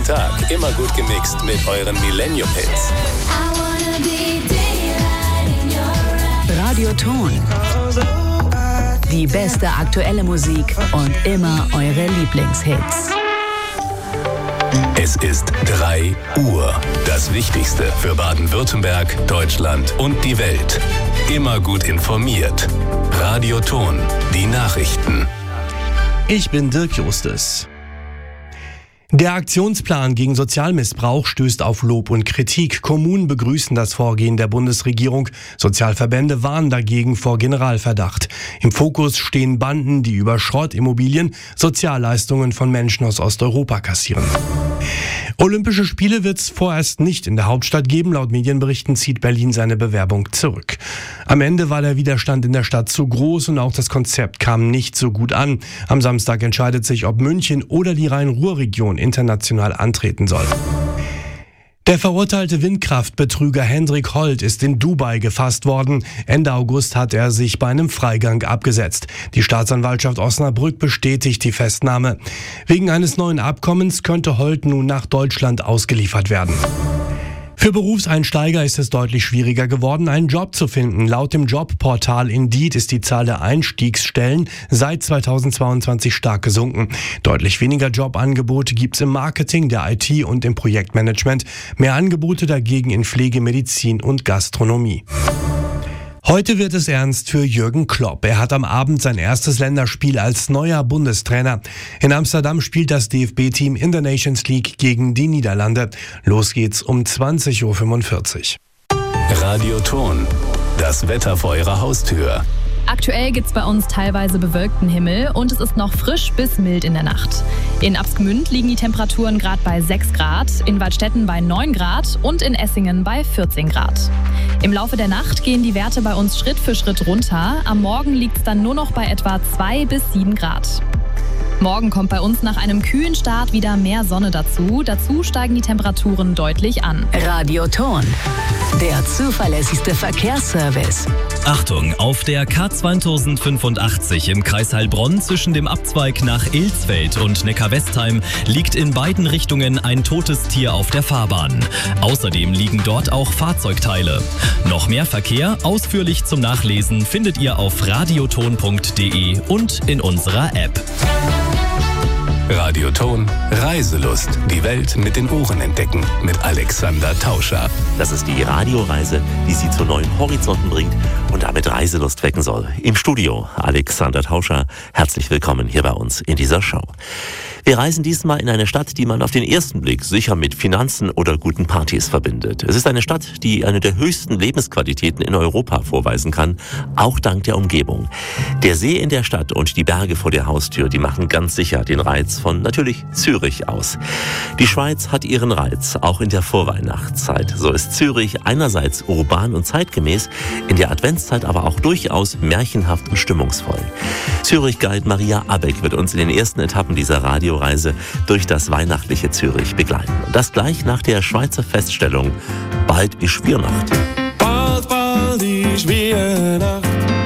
Tag immer gut gemixt mit euren Millennium-Hits. Radio Ton. Die beste aktuelle Musik und immer eure Lieblingshits. Es ist 3 Uhr. Das Wichtigste für Baden-Württemberg, Deutschland und die Welt. Immer gut informiert. Radio Ton. Die Nachrichten. Ich bin Dirk Justus. Der Aktionsplan gegen Sozialmissbrauch stößt auf Lob und Kritik. Kommunen begrüßen das Vorgehen der Bundesregierung. Sozialverbände warnen dagegen vor Generalverdacht. Im Fokus stehen Banden, die über Schrottimmobilien Sozialleistungen von Menschen aus Osteuropa kassieren. Olympische Spiele wird es vorerst nicht in der Hauptstadt geben. Laut Medienberichten zieht Berlin seine Bewerbung zurück. Am Ende war der Widerstand in der Stadt zu groß und auch das Konzept kam nicht so gut an. Am Samstag entscheidet sich, ob München oder die Rhein-Ruhr-Region international antreten soll. Der verurteilte Windkraftbetrüger Hendrik Holt ist in Dubai gefasst worden. Ende August hat er sich bei einem Freigang abgesetzt. Die Staatsanwaltschaft Osnabrück bestätigt die Festnahme. Wegen eines neuen Abkommens könnte Holt nun nach Deutschland ausgeliefert werden. Für Berufseinsteiger ist es deutlich schwieriger geworden, einen Job zu finden. Laut dem Jobportal Indeed ist die Zahl der Einstiegsstellen seit 2022 stark gesunken. Deutlich weniger Jobangebote gibt es im Marketing, der IT und im Projektmanagement. Mehr Angebote dagegen in Pflege, Medizin und Gastronomie. Heute wird es ernst für Jürgen Klopp. Er hat am Abend sein erstes Länderspiel als neuer Bundestrainer. In Amsterdam spielt das DFB-Team in der Nations League gegen die Niederlande. Los geht's um 20.45 Uhr. Radio Ton. Das Wetter vor eurer Haustür. Aktuell gibt's bei uns teilweise bewölkten Himmel und es ist noch frisch bis mild in der Nacht. In Absgemünd liegen die Temperaturen gerade bei 6 Grad, in Waldstätten bei 9 Grad und in Essingen bei 14 Grad. Im Laufe der Nacht gehen die Werte bei uns Schritt für Schritt runter. Am Morgen liegt's dann nur noch bei etwa 2 bis 7 Grad. Morgen kommt bei uns nach einem kühlen Start wieder mehr Sonne dazu. Dazu steigen die Temperaturen deutlich an. Radio Ton, der zuverlässigste Verkehrsservice. Achtung, auf der K2085 im Kreis Heilbronn zwischen dem Abzweig nach Ilsfeld und Neckar-Westheim liegt in beiden Richtungen ein totes Tier auf der Fahrbahn. Außerdem liegen dort auch Fahrzeugteile. Noch mehr Verkehr, ausführlich zum Nachlesen, findet ihr auf radioton.de und in unserer App. Radio Ton. Reiselust. Die Welt mit den Ohren entdecken. Mit Alexander Tauscher. Das ist die Radioreise, die Sie zu neuen Horizonten bringt und damit Reiselust wecken soll. Im Studio Alexander Tauscher. Herzlich willkommen hier bei uns in dieser Show. Wir reisen diesmal in eine Stadt, die man auf den ersten Blick sicher mit Finanzen oder guten Partys verbindet. Es ist eine Stadt, die eine der höchsten Lebensqualitäten in Europa vorweisen kann, auch dank der Umgebung. Der See in der Stadt und die Berge vor der Haustür, die machen ganz sicher den Reiz von natürlich Zürich aus. Die Schweiz hat ihren Reiz, auch in der Vorweihnachtszeit. So ist Zürich einerseits urban und zeitgemäß, in der Adventszeit aber auch durchaus märchenhaft und stimmungsvoll. Zürich-Guide Maria Abeck wird uns in den ersten Etappen dieser Radioreise durch das weihnachtliche Zürich begleiten. Und das gleich nach der Schweizer Feststellung: Bald ist Weihnacht. Bald, bald ist Weihnacht.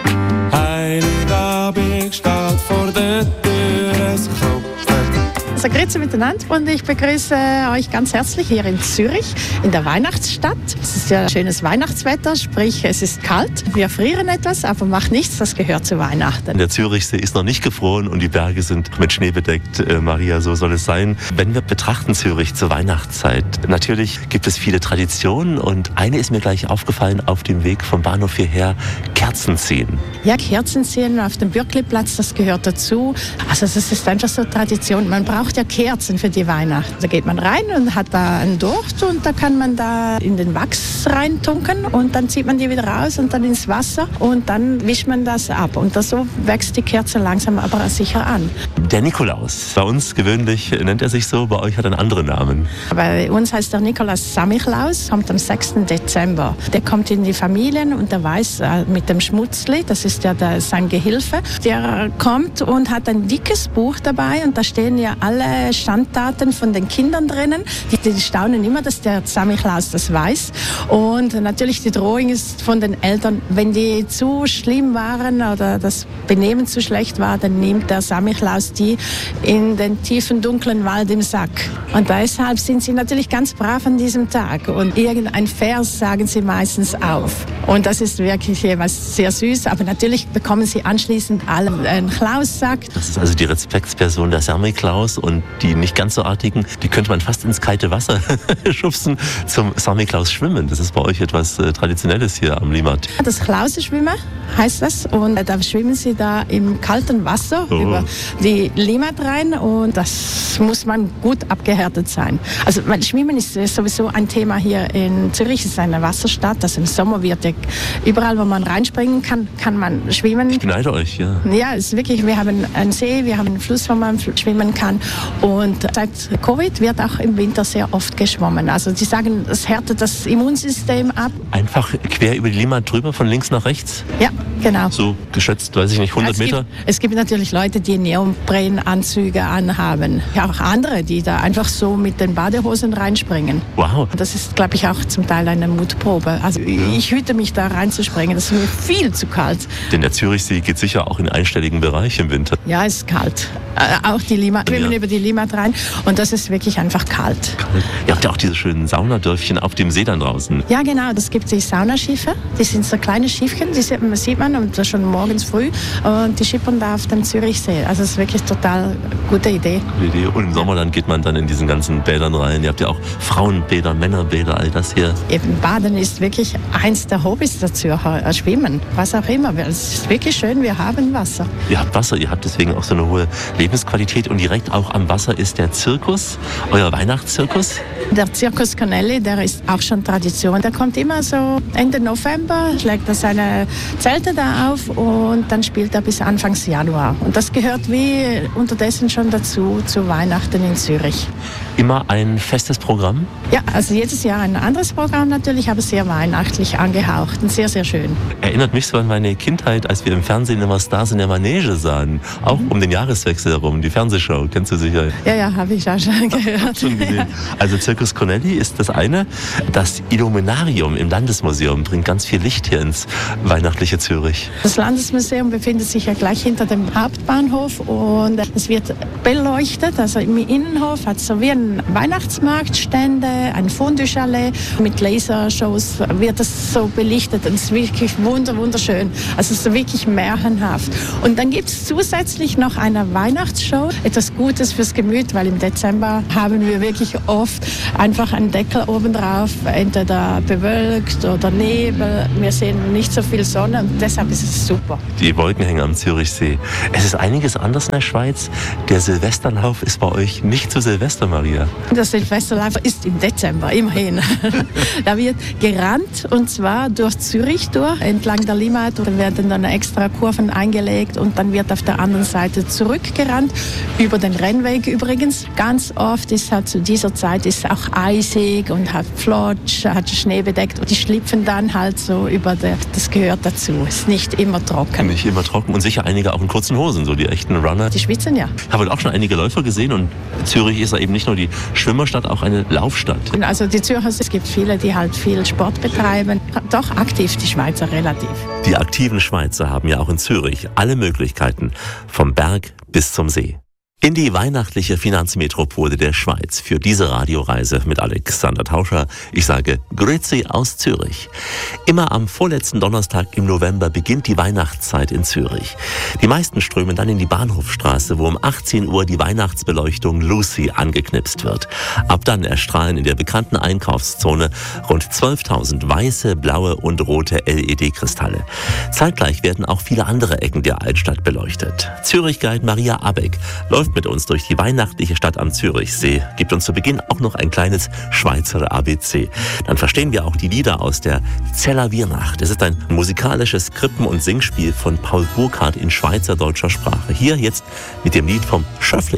Heiligabend steht vor der Tür, es klopft. Also grüezi miteinander und ich begrüße euch ganz herzlich hier in Zürich, in der Weihnachtsstadt. Es ist ja schönes Weihnachtswetter, sprich es ist kalt. Wir frieren etwas, aber macht nichts, das gehört zu Weihnachten. Der Zürichsee ist noch nicht gefroren und die Berge sind mit Schnee bedeckt. Maria, so soll es sein. Wenn wir betrachten Zürich zur Weihnachtszeit, natürlich gibt es viele Traditionen und eine ist mir gleich aufgefallen auf dem Weg vom Bahnhof hierher: Kerzen ziehen. Ja, Kerzen ziehen auf dem Bürkliplatz, das gehört dazu. Also das ist einfach so Tradition. Man braucht ja Kerzen für die Weihnachten. Da geht man rein und hat da einen Docht und da kann man da in den Wachs reintunken und dann zieht man die wieder raus und dann ins Wasser und dann wischt man das ab. Und so wächst die Kerze langsam aber sicher an. Der Nikolaus, bei uns gewöhnlich nennt er sich so, bei euch hat er einen anderen Namen. Bei uns heißt der Nikolaus Samichlaus, kommt am 6. Dezember. Der kommt in die Familien und der weiß mit dem Schmutzli, das ist ja sein Gehilfe, der kommt und hat ein dickes Buch dabei und da stehen ja alle viele Schandtaten von den Kindern drinnen. Die staunen immer, dass der Samichlaus das weiß. Und natürlich die Drohung ist von den Eltern, wenn die zu schlimm waren oder das Benehmen zu schlecht war, dann nimmt der Samichlaus die in den tiefen, dunklen Wald im Sack. Und deshalb sind sie natürlich ganz brav an diesem Tag. Und irgendein Vers sagen sie meistens auf. Und das ist wirklich etwas sehr süß. Aber natürlich bekommen sie anschließend alle einen Klaussack. Das ist also die Respektsperson der Samichlaus. Und die nicht ganz so artigen, die könnte man fast ins kalte Wasser schubsen zum Samichlaus schwimmen. Das ist bei euch etwas Traditionelles hier am Limmat. Das Klauseschwimmen heißt das. Und da schwimmen sie da im kalten Wasser über die Limmat rein. Und das muss man gut abgehärtet sein. Also weil Schwimmen ist sowieso ein Thema hier in Zürich. Es ist eine Wasserstadt. Also im Sommer wird ja überall, wo man reinspringen kann, kann man schwimmen. Ich beneide euch, ja. Ja, es ist wirklich, wir haben einen See, wir haben einen Fluss, wo man schwimmen kann. Und seit Covid wird auch im Winter sehr oft geschwommen. Also die sagen, es härtet das Immunsystem ab. Einfach quer über die Limmat drüber, von links nach rechts? Ja, genau. So geschätzt, weiß ich nicht, 100 Meter? Es gibt natürlich Leute, die Neoprenanzüge anhaben. Ja, auch andere, die da einfach so mit den Badehosen reinspringen. Wow. Das ist, glaube ich, auch zum Teil eine Mutprobe. Also ich hüte mich da reinzuspringen. Das ist mir viel zu kalt. Denn der Zürichsee geht sicher auch in einstelligen Bereich im Winter. Ja, es ist kalt. Auch die Limmat, schwimmen über die Limmat rein. Und das ist wirklich einfach kalt. Ihr habt ja auch diese schönen Saunadörfchen auf dem See dann draußen. Ja, genau. Das gibt die Saunaschiffe. Die sind so kleine Schiffchen, die sieht man und schon morgens früh. Und die schippern da auf dem Zürichsee. Also es ist wirklich total gute Idee. Und im Sommer dann geht man dann in diesen ganzen Bädern rein. Ihr habt ja auch Frauenbäder, Männerbäder, all das hier. Eben, Baden ist wirklich eins der Hobbys der Zürcher. Schwimmen, was auch immer. Es ist wirklich schön, wir haben Wasser. Ihr habt Wasser, ihr habt deswegen auch so eine hohe Lebensqualität. Und direkt auch am Wasser ist der Zirkus, euer Weihnachtszirkus. Der Zirkus Cornelli, der ist auch schon Tradition. Der kommt immer so Ende November, schlägt er seine Zelte da auf und dann spielt er bis Anfang Januar. Und das gehört wie unterdessen schon dazu, zu Weihnachten in Zürich. Immer ein festes Programm? Ja, also jedes Jahr ein anderes Programm natürlich, aber sehr weihnachtlich angehaucht und sehr, sehr schön. Erinnert mich so an meine Kindheit, als wir im Fernsehen immer Stars in der Manege sahen. Auch um den Jahreswechsel herum, die Fernsehshow, kennst du sicher? Ja, habe ich auch schon gehört. Schon gesehen. Also Zirkus Cornelli ist das eine. Das Illuminarium im Landesmuseum bringt ganz viel Licht hier ins weihnachtliche Zürich. Das Landesmuseum befindet sich ja gleich hinter dem Hauptbahnhof und es wird beleuchtet. Also im Innenhof hat es so wie ein Weihnachtsmarktstände, ein Fondue-Chalet. Mit Lasershows wird das so belichtet und es ist wirklich wunderschön. Also es ist wirklich märchenhaft. Und dann gibt es zusätzlich noch eine Weihnachtsshow. Etwas Gutes fürs Gemüt, weil im Dezember haben wir wirklich oft einfach einen Deckel oben drauf, entweder bewölkt oder Nebel. Wir sehen nicht so viel Sonne und deshalb ist es super. Die Wolken hängen am Zürichsee. Es ist einiges anders in der Schweiz. Der Silvesterlauf ist bei euch nicht zu Silvester, Maria. Der Silvesterlauf ist im Dezember, immerhin. Da wird gerannt und zwar durch Zürich durch, entlang der Limmat. Da werden dann extra Kurven eingelegt und dann wird auf der anderen Seite zurückgerannt, über den Rennweg übrigens. Ganz oft ist halt zu dieser Zeit ist auch eisig und hat Flotsch, hat Schnee bedeckt und die schlüpfen dann halt so über das gehört dazu. Ist nicht immer trocken. Nicht immer trocken und sicher einige auch in kurzen Hosen, so die echten Runner. Die schwitzen ja. Ich habe auch schon einige Läufer gesehen und Zürich ist ja eben nicht nur die Schwimmerstadt, auch eine Laufstadt. Also die Zürcher, es gibt viele, die halt viel Sport betreiben. Doch aktiv, die Schweizer relativ. Die aktiven Schweizer haben ja auch in Zürich alle Möglichkeiten, vom Berg bis zum See. In die weihnachtliche Finanzmetropole der Schweiz für diese Radioreise mit Alexander Tauscher. Ich sage Grüezi aus Zürich. Immer am vorletzten Donnerstag im November beginnt die Weihnachtszeit in Zürich. Die meisten strömen dann in die Bahnhofstraße, wo um 18 Uhr die Weihnachtsbeleuchtung Lucy angeknipst wird. Ab dann erstrahlen in der bekannten Einkaufszone rund 12.000 weiße, blaue und rote LED-Kristalle. Zeitgleich werden auch viele andere Ecken der Altstadt beleuchtet. Zürich-Guide Maria Abeck läuft mit uns durch die weihnachtliche Stadt am Zürichsee, gibt uns zu Beginn auch noch ein kleines Schweizer ABC. Dann verstehen wir auch die Lieder aus der Zeller Weihnacht. Es ist ein musikalisches Krippen- und Singspiel von Paul Burkhardt in schweizerdeutscher Sprache. Hier jetzt mit dem Lied vom Schöffli.